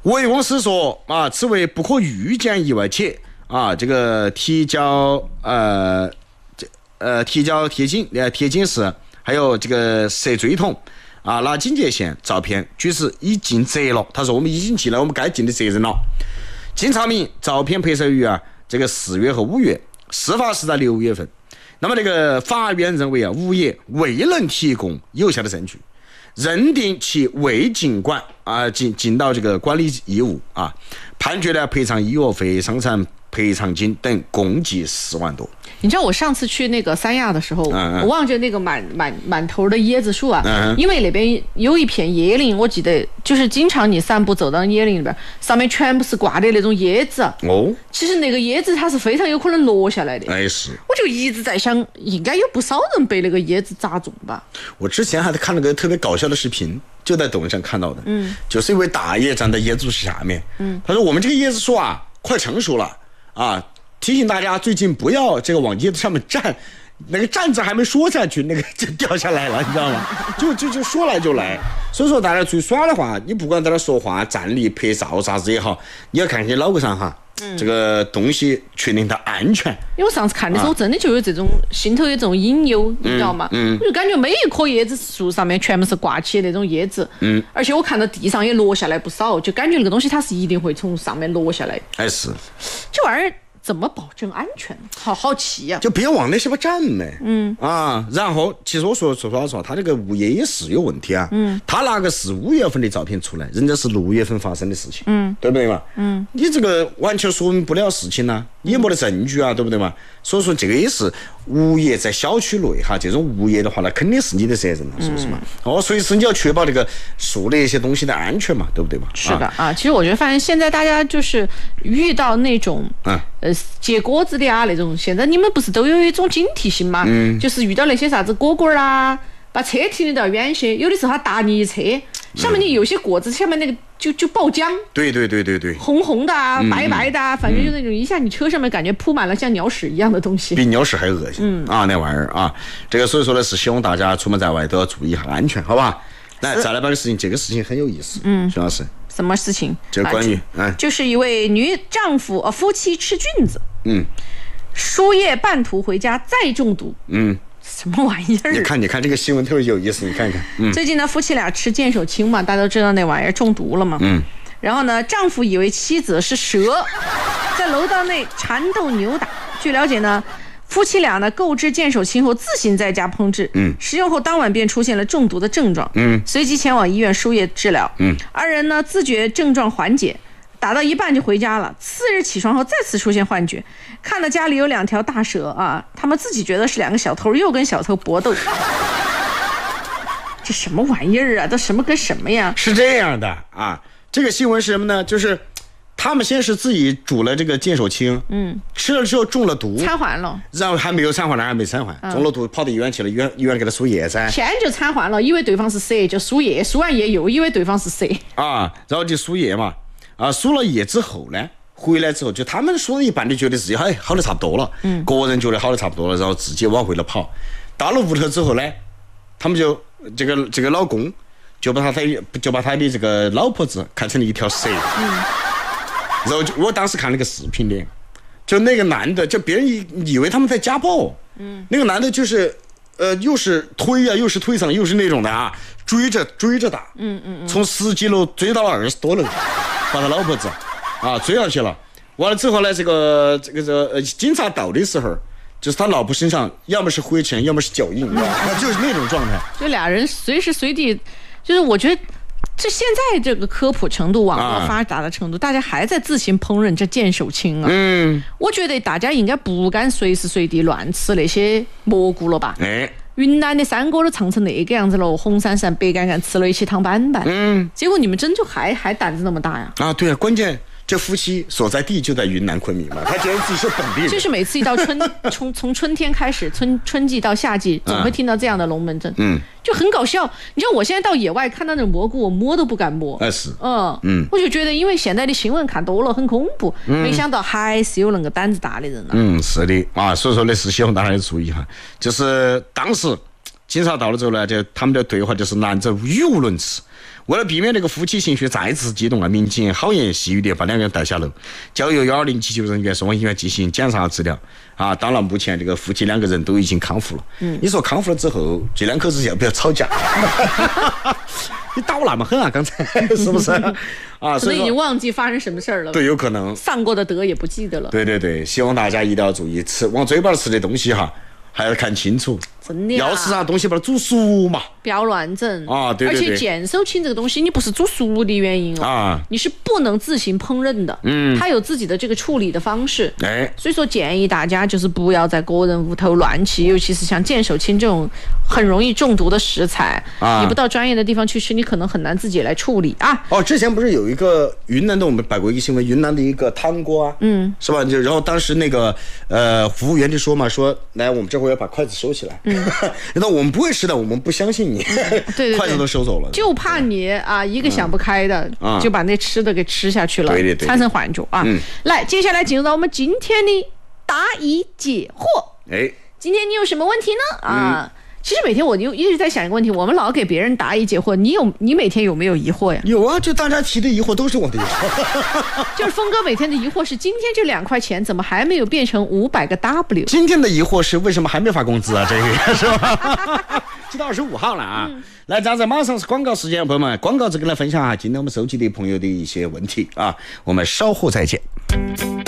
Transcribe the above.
魏公司说啊，此为不可预见意外，且啊，这个提交铁警时，还有这个涉追筒啊，拿警戒线照片，据实已尽责了。他说我们已经尽了我们该尽的责任了。经查明，照片拍摄于这个4月和5月，事发是在6月份。那么这个法院认为吴爷未能提供有效的证据，认定其未尽管尽到这个管理义务啊，判决了赔偿医药费、伤残赔偿金等共计4万多。 你知道我上次去那个三亚的时候，我望着那个满头的椰子树啊，因为那边有一片椰林，我记得就是经常你散步走到椰林里边，上面全部是挂的那种椰子。哦，其实那个椰子它是非常有可能落下来的。 哎，是。 我就一直在想，应该有不少人被那个椰子砸中吧。 我之前还看了个特别搞笑的视频，就在抖音上看到的，就是一位大爷站在椰子树下面，他说我们这个椰子树快成熟了啊。提醒大家最近不要这个往椰子上面站，那个站字还没说下去，那个就掉下来了，你知道吗？就说来就来。所以说大家出去耍的话，你不管在那说话、站立、拍照啥子也好，你要看你脑壳上这个东西确定它安全。 因为我上次看的时候，真的就有这种心头有这种隐忧，你知道吗？我就感觉每一棵椰子树上面全部是挂起那种椰子，而且我看到地上也落下来不少，就感觉那个东西它是一定会从上面落下来。 哎，是。 这玩意儿怎么保证安全？好奇呀！ 就别往那些吧站嘛。然后其实我说实话，他这个物业也是有问题啊。他拿个4、5月份的照片出来，人家是6月份发生的事情。对不对嘛？你这个完全说明不了事情啊，你也没得证据啊，对不对嘛？所以说这个也是物业在小区内这种物业的话，那肯定是你的责任了，是不是嘛？随时你要确保这个树的一些东西的安全嘛，对不对嘛？ 是的其实我觉得发现现在大家就是遇到那种结果子的那种，现在你们不是都有一种警惕性吗？就是遇到那些啥子果果把车停得远些，有的时候他打你一车，下面你有些果子下面那个就爆浆， 对， 红红的白白的反正就那种一下你车上面感觉铺满了像鸟屎一样的东西， 比鸟屎还恶心那玩意儿这个所以说呢是希望大家出门在外都要注意一下安全，好吧？来再来把个事情，这个事情很有意思，徐老师。什么事情？ 这关于就是一位夫妻吃菌子，输液半途回家再中毒，什么玩意儿？ 你看这个新闻特别有意思，你看看。 最近呢，夫妻俩吃剑手青嘛，大家都知道那玩意儿中毒了嘛。然后呢，丈夫以为妻子是蛇，在楼道内缠斗扭打。据了解呢，夫妻俩呢购置剑手青后自行在家烹制，食用后当晚便出现了中毒的症状，随即前往医院输液治疗，二人呢自觉症状缓解，打到一半就回家了。次日起床后再次出现幻觉，看到家里有2条大蛇他们自己觉得是2个小偷又跟小偷搏斗。这什么玩意儿都什么跟什么呀？ 是这样的这个新闻是什么呢？就是他们先是自己煮了这个剑手青，吃了之后中了毒， 瘫痪了， 然后还没有瘫痪呢，还没瘫痪，中了毒跑到医院去了，医院给他输液噻， 先就瘫痪了，以为对方是蛇，就输液，输完液又以为对方是蛇然后就输液嘛，输了液之后呢，回来之后就他们输了一半就觉得自己好的差不多了，个人觉得好的差不多了，然后自己往回了跑，到了屋头之后呢，他们就这个老公就把他的这个老婆子看成了一条蛇，然后我当时看那个视频的，就那个男的，就别人以为他们在家暴，那个男的就是又是推又是推搡又是那种的追着打，从10几楼追到了20多楼，把他老婆子追上去了。完了之后呢，这个警察到的时候，就是他老婆身上要么是灰尘，要么是脚印，就是那种状态。 就俩人随时随地，就是我觉得。这现在这个科普程度、网络发达的程度，大家还在自行烹饪这剑手青我觉得大家应该不敢随时随地乱吃那些蘑菇了吧？云南的山歌都唱成那个样子了，红闪闪白干干，吃了一起汤板板。结果你们真就还胆子那么大呀？ 对啊，关键。这夫妻所在地就在云南昆明嘛，他觉得自己是本地人。 就是每次一到从春天开始，春季到夏季，总会听到这样的龙门阵，就很搞笑。你知道我现在到野外看到那种蘑菇，我摸都不敢摸。 是， 我就觉得，因为现在的新闻看多了，很恐怖。没想到还是有那个胆子大的人是的所以说呢，是希望大家注意哈。就是当时警察到了之后呢，就他们的对话就是男子语无伦次， 为了避免这个夫妻情绪再次激动啊，民警好言细语地把两个人带下楼，交由120急救人员送往医院进行检查治疗。啊，当然目前这个夫妻2个人都已经康复了。你说康复了之后，这2口子要不要吵架？你打我那么狠啊，刚才是不是？啊， 可能已经忘记发生什么事儿了。 对，有可能丧过的德也不记得了。 对，希望大家一定要注意往嘴巴里吃的东西哈，还要看清楚。 真的要吃啥东西把它煮熟嘛， 不要乱整啊！对， 而且剑手青这个东西，你不是煮熟的原因啊， 你是不能自行烹饪的，它有自己的这个处理的方式，所以说建议大家就是不要在个人屋头乱吃，尤其是像剑手青这种很容易中毒的食材，你不到专业的地方去吃，你可能很难自己来处理啊。 之前不是有一个云南的，我们摆过一个新闻，云南的一个汤锅，是吧？然后当时那个服务员就说嘛，说来我们这会要把筷子收起来，然后我们不会吃的，我们不相信你， 对， 筷子都收走了， 就怕你一个想不开的，就把那吃的给吃下去了， 对， 产生幻觉啊。来，接下来进入到我们今天的答疑解惑。今天你有什么问题呢？其实每天我就一直在想一个问题，我们老给别人答疑解惑，你每天有没有疑惑呀？ 有啊，就大家提的疑惑都是我的疑惑。 就是峰哥每天的疑惑是，今天这2块钱怎么还没有变成500个 W？ 今天的疑惑是为什么还没发工资啊？这个是吧？记到25号了啊！来，咱这马上是广告时间，朋友们，广告这个来分享啊，今天我们收集的朋友的一些问题啊，我们稍后再见。